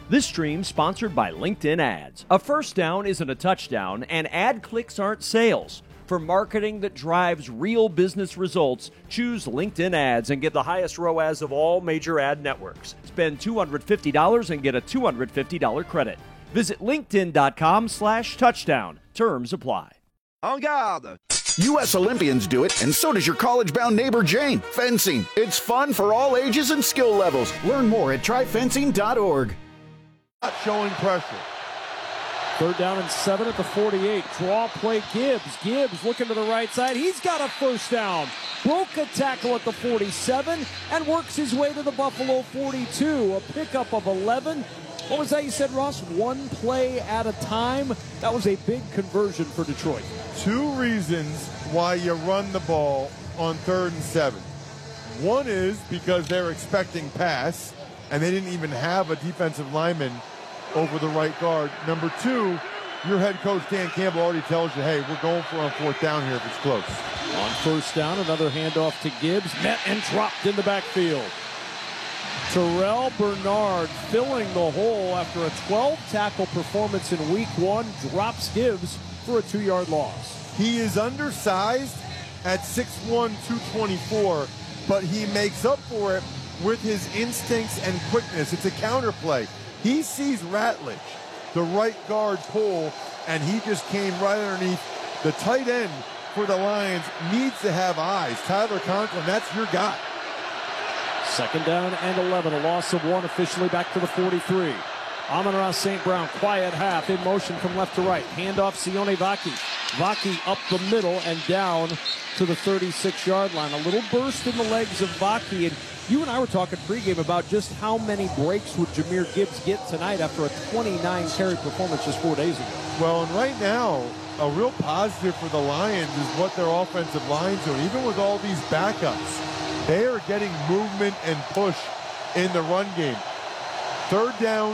This stream sponsored by LinkedIn Ads. A first down isn't a touchdown, and ad clicks aren't sales. For marketing that drives real business results, choose LinkedIn Ads and get the highest ROAS of all major ad networks. Spend $250 and get a $250 credit. Visit linkedin.com/touchdown. Terms apply. En garde! U.S. Olympians do it, and so does your college-bound neighbor Jane. Fencing. It's fun for all ages and skill levels. Learn more at tryfencing.org. Not showing pressure. 3rd down and 7 at the 48. Draw play Gibbs. Gibbs looking to the right side. He's got a first down. Broke a tackle at the 47 and works his way to the Buffalo 42. A pickup of 11. What was that you said, Ross? One play at a time? That was a big conversion for Detroit. 2 reasons why you run the ball on 3rd and 7. One is because they're expecting pass, and they didn't even have a defensive lineman over the right guard. Number 2, your head coach, Dan Campbell, already tells you, hey, we're going for on 4th down here if it's close. On 1st down, another handoff to Gibbs. Met and dropped in the backfield. Terrell Bernard filling the hole after a 12-tackle performance in Week 1. Drops Gibbs for a 2-yard loss. He is undersized at 6'1", 224, but he makes up for it with his instincts and quickness. It's a counterplay. He sees Ratledge, the right guard, pull, and he just came right underneath. The tight end for the Lions needs to have eyes. Tyler Conklin, that's your guy. 2nd down and 11, a loss of 1, officially back to the 43. Amon-Ra St. Brown, quiet half, in motion from left to right. Handoff Sione Vaki. Vaki up the middle and down to the 36-yard line. A little burst in the legs of Vaki, and you and I were talking pregame about just how many breaks would Jahmyr Gibbs get tonight after a 29-carry performance just 4 days ago. Well, and right now, a real positive for the Lions is what their offensive line's doing. Even with all these backups, they are getting movement and push in the run game. 3rd down,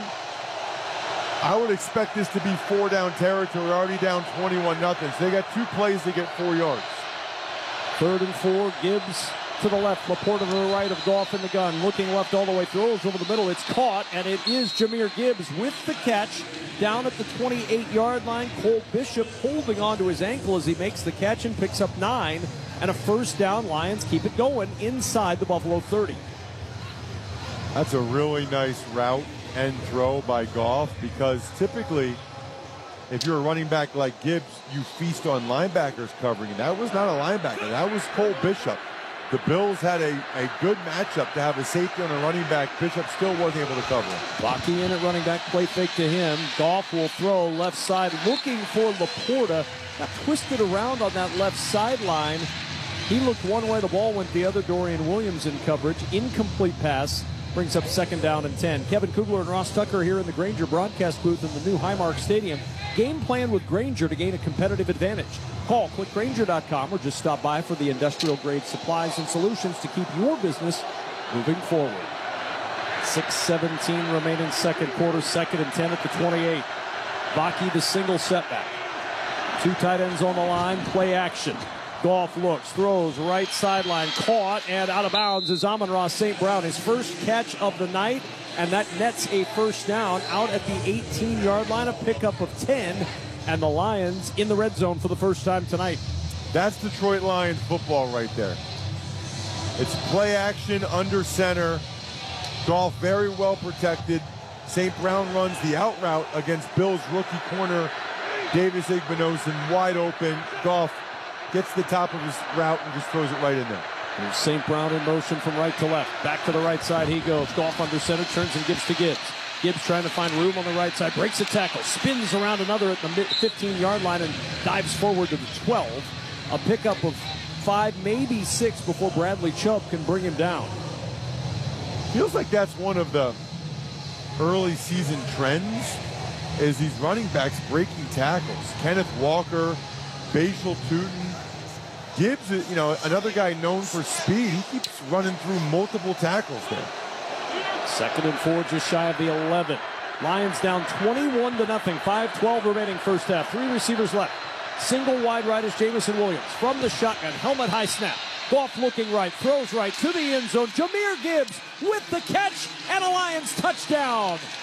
I would expect this to be 4-down territory, already down 21-0. So they got 2 plays to get 4 yards. 3rd and 4, Gibbs to the left, Laporta to the right of Goff in the gun. Looking left all the way, throws over the middle. It's caught, and it is Jahmyr Gibbs with the catch down at the 28-yard line. Cole Bishop holding onto his ankle as he makes the catch and picks up 9. And a 1st down. Lions keep it going inside the Buffalo 30. That's a really nice route and throw by Goff, because typically if you're a running back like Gibbs, you feast on linebackers covering. That was not a linebacker. That was Cole Bishop. The Bills had a good matchup to have a safety on a running back. Bishop still wasn't able to cover him. Lockey in at running back, play fake to him. Goff will throw left side, looking for Laporta. Got twisted around on that left sideline. He looked one way, the ball went the other. Dorian Williams in coverage. Incomplete pass. Brings up 2nd down and 10. Kevin Kugler and Ross Tucker here in the Grainger broadcast booth in the new Highmark Stadium. Game plan with Grainger to gain a competitive advantage. Call clickgrainger.com or just stop by for the industrial grade supplies and solutions to keep your business moving forward. 6:17 remaining 2nd quarter, 2nd and 10 at the 28. Vaki the single setback. 2 tight ends on the line, play action. Goff looks, throws, right sideline, caught, and out of bounds is Amon-Ra St. Brown. His first catch of the night, and that nets a 1st down out at the 18-yard line, a pickup of 10, and the Lions in the red zone for the first time tonight. That's Detroit Lions football right there. It's play action under center. Goff very well protected. St. Brown runs the out route against Bills rookie corner Davis Igbinosun, wide open. Goff gets the top of his route and just throws it right in there. There's St. Brown in motion from right to left. Back to the right side he goes. Goff under center, turns and gives to Gibbs. Gibbs trying to find room on the right side, breaks a tackle, spins around another at the 15-yard line and dives forward to the 12. A pickup of 5, maybe 6 before Bradley Chubb can bring him down. Feels like that's one of the early season trends, is these running backs breaking tackles. Kenneth Walker, Bashal Tutin. Gibbs, you know, another guy known for speed. He keeps running through multiple tackles there. 2nd and 4, just shy of the 11. Lions down 21-0. 5:12 remaining first half. 3 receivers left. Single wide right is Jameson Williams from the shotgun. Helmet high snap. Goff looking right, throws right to the end zone. Jahmyr Gibbs with the catch and a Lions touchdown.